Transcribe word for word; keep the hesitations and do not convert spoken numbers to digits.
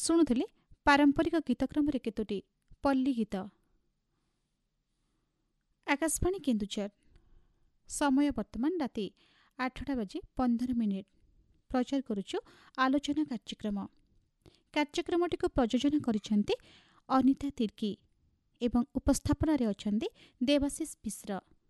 ଶୁଣୁଥିଲେ ପାରମ୍ପରିକ ଗୀତକ୍ରମରେ କେତୋଟି ପଲ୍ଲୀ ଗୀତ। ଆକାଶବାଣୀ କେନ୍ଦୁଝର ସମୟ ବର୍ତ୍ତମାନ ରାତି ଆଠଟା ବାଜି ପନ୍ଦର ମିନିଟ୍। ପ୍ରଚାର କରୁଛୁ ଆଲୋଚନା କାର୍ଯ୍ୟକ୍ରମ। କାର୍ଯ୍ୟକ୍ରମଟିକୁ ପ୍ରଯୋଜନା କରିଛନ୍ତି ଅନିତା ତିର୍କି ଏବଂ ଉପସ୍ଥାପନାରେ ଅଛନ୍ତି ଦେବାଶିଷ ମିଶ୍ର।